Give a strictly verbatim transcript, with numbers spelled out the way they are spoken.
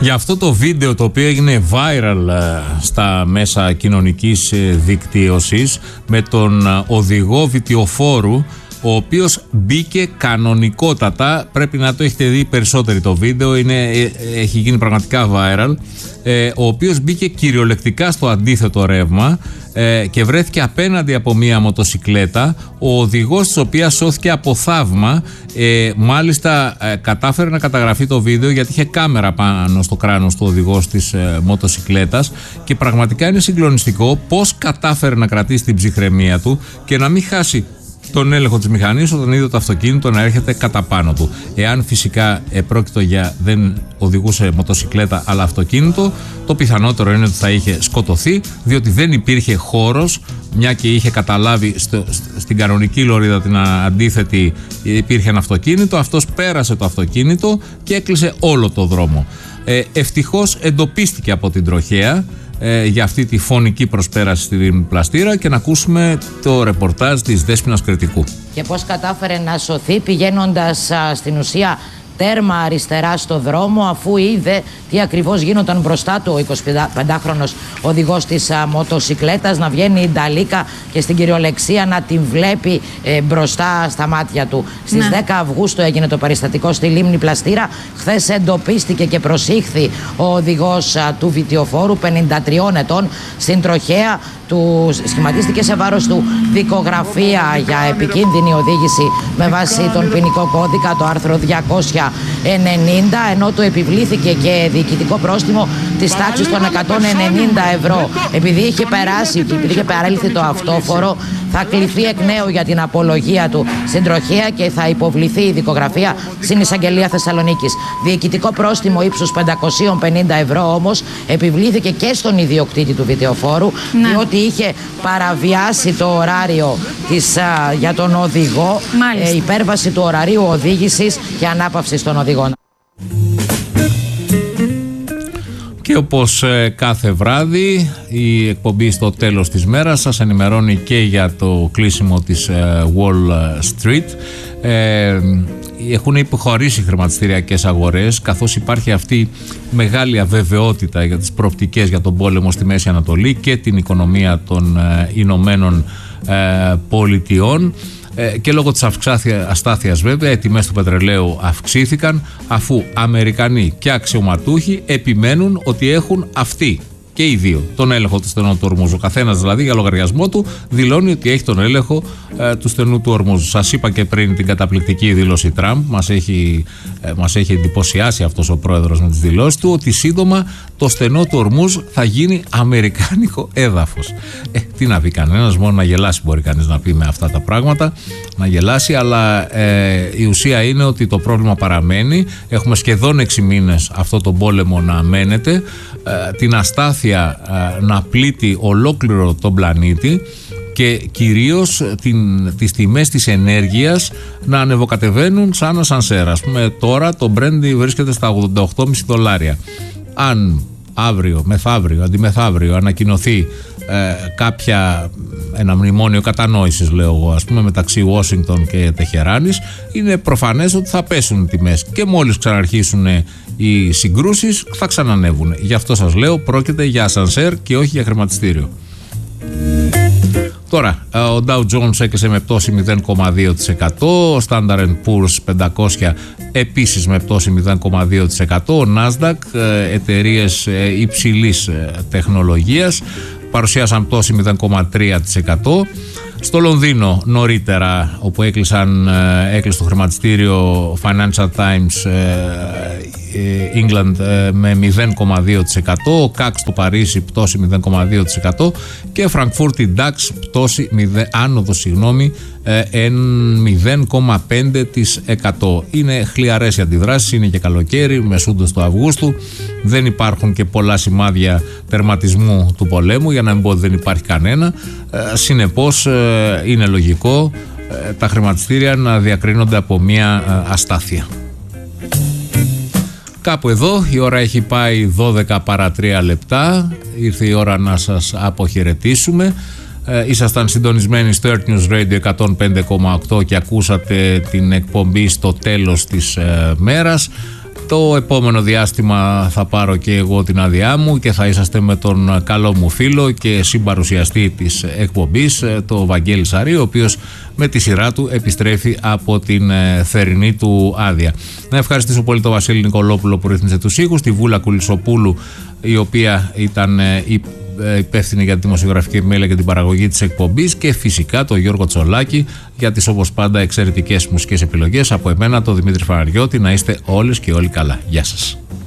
Για αυτό το βίντεο το οποίο έγινε viral στα μέσα κοινωνικής δικτύωσης με τον οδηγό βιτιοφόρου, ο οποίος μπήκε κανονικότατα, πρέπει να το έχετε δει περισσότεροι το βίντεο, είναι, έχει γίνει πραγματικά viral, ε, ο οποίος μπήκε κυριολεκτικά στο αντίθετο ρεύμα ε, και βρέθηκε απέναντι από μία μοτοσικλέτα, ο οδηγός της οποίας σώθηκε από θαύμα, ε, μάλιστα ε, κατάφερε να καταγραφεί το βίντεο γιατί είχε κάμερα πάνω στο κράνος του οδηγός της ε, μοτοσικλέτας και πραγματικά είναι συγκλονιστικό πώς κατάφερε να κρατήσει την ψυχραιμία του και να μην χάσει τον έλεγχο της μηχανής όταν είδε το αυτοκίνητο να έρχεται κατά πάνω του. Εάν φυσικά επρόκειτο για δεν οδηγούσε μοτοσικλέτα αλλά αυτοκίνητο, το πιθανότερο είναι ότι θα είχε σκοτωθεί, διότι δεν υπήρχε χώρος, μια και είχε καταλάβει στο, στην κανονική λωρίδα την αντίθετη υπήρχε ένα αυτοκίνητο, αυτός πέρασε το αυτοκίνητο και έκλεισε όλο το δρόμο. Ε, ευτυχώς εντοπίστηκε από την τροχέα Ε, για αυτή τη φωνική προσπέραση στη Δήμη Πλαστήρα και να ακούσουμε το ρεπορτάζ της Δέσποινας Κρητικού. Και πώς κατάφερε να σωθεί πηγαίνοντας α, στην ουσία τέρμα αριστερά στο δρόμο, αφού είδε τι ακριβώς γίνονταν μπροστά του ο εικοσιπεντάχρονος οδηγός της α, μοτοσικλέτας, να βγαίνει η νταλίκα και στην κυριολεξία να την βλέπει ε, μπροστά στα μάτια του. Στις ναι. δέκα Αυγούστου έγινε το περιστατικό στη Λίμνη Πλαστήρα. Χθες εντοπίστηκε και προσήχθη ο οδηγός α, του βιτιοφόρου, πενήντα τριών ετών, στην τροχέα. Του σχηματίστηκε σε βάρος του δικογραφία για επικίνδυνη οδήγηση με βάση τον ποινικό κώδικα, το άρθρο διακόσια ενενήντα, ενώ του επιβλήθηκε και διοικητικό πρόστιμο της τάξης των εκατόν ενενήντα ευρώ. Επειδή είχε περάσει, επειδή είχε παρέλθει το αυτόφορο, θα κληθεί εκ νέου για την απολογία του στην τροχέα και θα υποβληθεί η δικογραφία στην Εισαγγελία Θεσσαλονίκης. Διοικητικό πρόστιμο ύψους πεντακόσια πενήντα ευρώ όμως επιβλήθηκε και στον ιδιοκτήτη του βιτιοφόρου, ναι. διότι είχε παραβιάσει το ωράριο της, α, για τον οδηγό, ε, υπέρβαση του ωραρίου οδήγησης και ανάπαυσης των οδηγών. Και όπως ε, κάθε βράδυ η εκπομπή στο τέλος της μέρας σας ενημερώνει και για το κλείσιμο της ε, Wall Street. Ε, έχουν υποχωρήσει χρηματιστηριακές αγορές, καθώς υπάρχει αυτή μεγάλη αβεβαιότητα για τις προοπτικές για τον πόλεμο στη Μέση Ανατολή και την οικονομία των ε, Ηνωμένων ε, Πολιτειών. Ε, και λόγω της αστάθειας βέβαια οι τιμές του πετρελαίου αυξήθηκαν, αφού Αμερικανοί και αξιωματούχοι επιμένουν ότι έχουν αυτοί και οι δύο τον έλεγχο του στενού του Ορμούζ. Ο καθένας δηλαδή για λογαριασμό του δηλώνει ότι έχει τον έλεγχο ε, του στενού του Ορμούζ. Σας είπα και πριν την καταπληκτική δήλωση Τραμπ, μας έχει, ε, μας έχει εντυπωσιάσει αυτός ο πρόεδρος με τις δηλώσεις του, ότι σύντομα το στενό του Ορμούζ θα γίνει αμερικάνικο έδαφος. Ε, τι να πει κανένας, μόνο να γελάσει μπορεί κανείς να πει με αυτά τα πράγματα, να γελάσει, αλλά ε, η ουσία είναι ότι το πρόβλημα παραμένει. Έχουμε σχεδόν έξι μήνες αυτό το πόλεμο να μένεται, ε, την αστάθεια να πλήττει ολόκληρο τον πλανήτη και κυρίως την, τις τιμές της ενέργειας να ανεβοκατεβαίνουν σαν ασανσέρ. Ας πούμε τώρα το Brent βρίσκεται στα ογδόντα οκτώ κόμμα πέντε δολάρια. Αν αύριο, μεθαύριο, αντιμεθαύριο ανακοινωθεί ε, κάποια, ένα μνημόνιο κατανόησης, λέω εγώ, ας πούμε μεταξύ Ουάσιγκτον και Τεχεράνης, είναι προφανές ότι θα πέσουν οι τιμές και μόλις ξαναρχίσουν οι συγκρούσεις θα ξανανεύουν. Γι' αυτό σας λέω, πρόκειται για ασανσέρ και όχι για χρηματιστήριο. Τώρα, ο Dow Jones έκλεισε με πτώση μηδέν κόμμα δύο τοις εκατό, ο Standard and Poor's πεντακόσια επίσης με πτώση μηδέν κόμμα δύο τοις εκατό, ο Nasdaq, εταιρείες υψηλής τεχνολογίας, παρουσίασαν πτώση μηδέν κόμμα τρία τοις εκατό. Στο Λονδίνο νωρίτερα, όπου έκλεισαν, έκλεισε το χρηματιστήριο Financial Times England με μηδέν κόμμα δύο τοις εκατό, ο κάκ στο Παρίσι πτώση μηδέν κόμμα δύο τοις εκατό και Φραγκφούρτη ντάξ πτώση άνοδο συγγνώμη μηδέν κόμμα πέντε τοις εκατό. Είναι χλιαρές οι αντιδράσεις, είναι και καλοκαίρι, μεσούντος του Αυγούστου, δεν υπάρχουν και πολλά σημάδια τερματισμού του πολέμου, για να μην πω ότι δεν υπάρχει κανένα. Συνεπώς είναι λογικό τα χρηματιστήρια να διακρίνονται από μια αστάθεια. Κάπου εδώ η ώρα έχει πάει δώδεκα παρά τρία λεπτά. Ήρθε η ώρα να σας αποχαιρετήσουμε. Ε, ήσασταν συντονισμένοι στο Earth News Radio εκατόν πέντε κόμμα οκτώ και ακούσατε την εκπομπή στο τέλος της ε, μέρας. Το επόμενο διάστημα θα πάρω και εγώ την άδειά μου και θα είσαστε με τον καλό μου φίλο και συμπαρουσιαστή της εκπομπής, το Βαγγέλη Σαρή, ο οποίος με τη σειρά του επιστρέφει από την θερινή του άδεια. Να ευχαριστήσω πολύ τον Βασίλη Νικολόπουλο που ρύθμισε τους ήχους, τη Βούλα Κουλισσοπούλου η οποία ήταν η υπεύθυνη για τη δημοσιογραφική επιμέλεια και την παραγωγή της εκπομπής, και φυσικά τον Γιώργο Τσολάκη για τις όπως πάντα εξαιρετικές μουσικές επιλογές. Από εμένα τον Δημήτρη Φαναριώτη, να είστε όλες και όλοι καλά. Γεια σας.